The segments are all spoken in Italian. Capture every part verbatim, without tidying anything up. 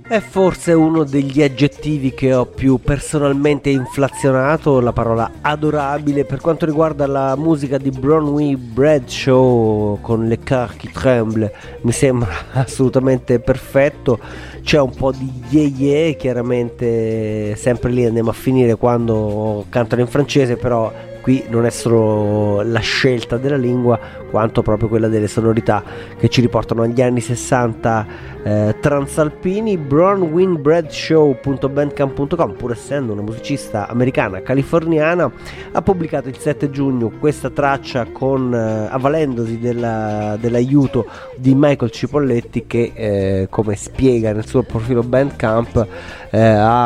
È forse uno degli aggettivi che ho più personalmente inflazionato, la parola adorabile. Per quanto riguarda la musica di Bronwyn Bradshaw con Le Cœur qui Tremble, mi sembra assolutamente perfetto. C'è un po' di ye ye, chiaramente sempre lì andiamo a finire quando cantano in francese, però qui non è solo la scelta della lingua quanto proprio quella delle sonorità che ci riportano agli anni sessanta eh, transalpini. Bronwyn Bradshaw punto bandcamp punto com, pur essendo una musicista americana californiana, ha pubblicato il sette giugno questa traccia con eh, avvalendosi della, dell'aiuto di Michael Cipolletti che eh, come spiega nel suo profilo Bandcamp eh,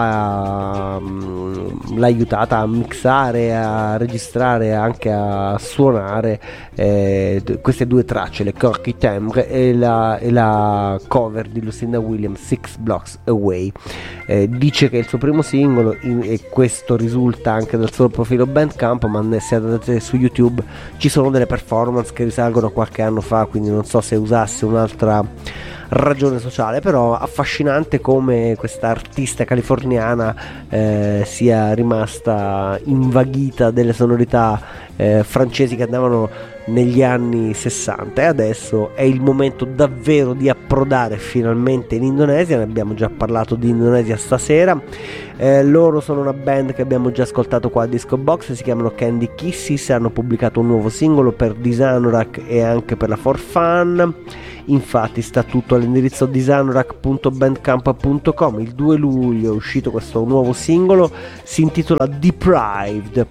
ha, um, l'ha aiutata a mixare, a registrare, anche a suonare eh, queste due tracce, Le Cœur qui Tremble e la, e la cover di Lucinda Williams, Six Blocks Away. Eh, dice che è il suo primo singolo in, e questo risulta anche dal suo profilo Bandcamp, ma se andate su YouTube ci sono delle performance che risalgono a qualche anno fa, quindi non so se usasse un'altra ragione sociale, però affascinante come questa artista californiana eh, sia rimasta invaghita delle sonorità eh, francesi che andavano negli anni sessanta, e adesso è il momento davvero di approdare finalmente in Indonesia. Ne abbiamo già parlato di Indonesia stasera. Eh, loro sono una band che abbiamo già ascoltato qua a Disco Box, si chiamano Candy Kisses, hanno pubblicato un nuovo singolo per Disanorak e anche per la For Fun. Infatti sta tutto all'indirizzo disanorak punto bandcamp punto com. Il due luglio è uscito questo nuovo singolo, si intitola Deprived,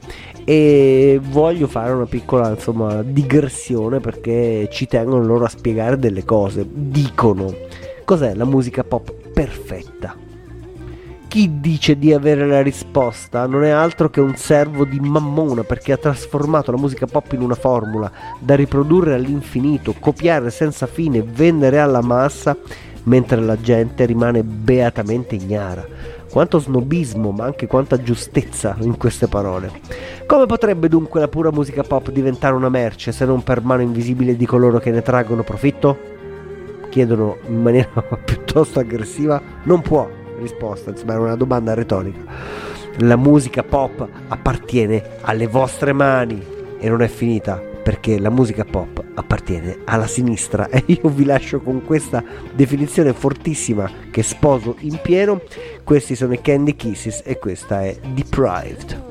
e voglio fare una piccola insomma digressione perché ci tengono loro a spiegare delle cose. Dicono: cos'è la musica pop perfetta? Chi dice di avere la risposta non è altro che un servo di Mammona, perché ha trasformato la musica pop in una formula da riprodurre all'infinito, copiare senza fine, vendere alla massa, mentre la gente rimane beatamente ignara. Quanto snobismo, ma anche quanta giustezza in queste parole. Come potrebbe dunque la pura musica pop diventare una merce se non per mano invisibile di coloro che ne traggono profitto? Chiedono in maniera piuttosto aggressiva. Non può. Risposta, insomma, è una domanda retorica. La musica pop appartiene alle vostre mani, e non è finita, perché la musica pop appartiene alla sinistra. E io vi lascio con questa definizione fortissima che sposo in pieno. Questi sono i Candy Kisses e questa è Deprived.